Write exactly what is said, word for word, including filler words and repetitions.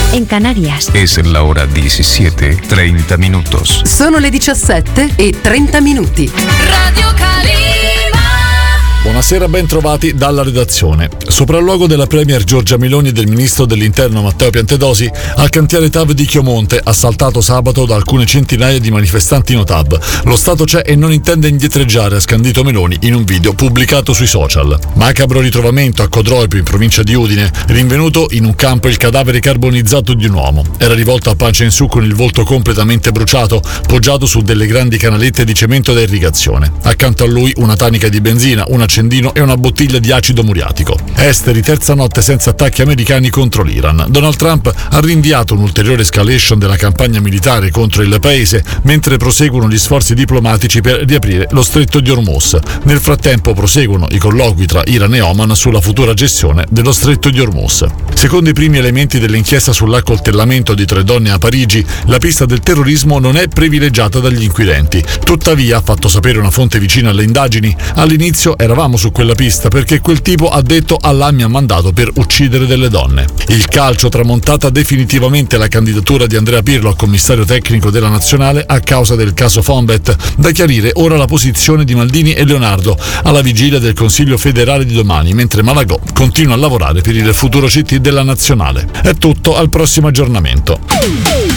en Canarias. Es la hora diecisiete treinta minutos. Sono le diciassette e trenta minuti. Radio Calima. Buonasera, ben trovati dalla redazione. Sopralluogo della Premier Giorgia Meloni e del Ministro dell'Interno Matteo Piantedosi al cantiere T A V di Chiomonte, assaltato sabato da alcune centinaia di manifestanti no T A V. Lo Stato c'è e non intende indietreggiare, ha scandito Meloni in un video pubblicato sui social. Macabro ritrovamento a Codroipo, in provincia di Udine, rinvenuto in un campo il cadavere carbonizzato di un uomo. Era rivolto a pancia in su con il volto completamente bruciato, poggiato su delle grandi canalette di cemento da irrigazione. Accanto a lui una tanica di benzina, un accendino e una bottiglia di acido muriatico. Esteri, terza notte senza attacchi americani contro l'Iran. Donald Trump ha rinviato un'ulteriore escalation della campagna militare contro il paese, mentre proseguono gli sforzi diplomatici per riaprire lo stretto di Hormuz. Nel frattempo proseguono i colloqui tra Iran e Oman sulla futura gestione dello stretto di Hormuz. Secondo i primi elementi dell'inchiesta sull'accoltellamento di tre donne a Parigi, la pista del terrorismo non è privilegiata dagli inquirenti. Tuttavia, ha fatto sapere una fonte vicina alle indagini, all'inizio eravamo su quella pista perché quel tipo ha detto Allah mi ha mandato per uccidere delle donne. Il calcio, tramontata definitivamente la candidatura di Andrea Pirlo a commissario tecnico della nazionale a causa del caso Fonbet. Da chiarire ora la posizione di Maldini e Leonardo alla vigilia del Consiglio federale di domani, mentre Malagò continua a lavorare per il futuro C T della nazionale. È tutto, al prossimo aggiornamento.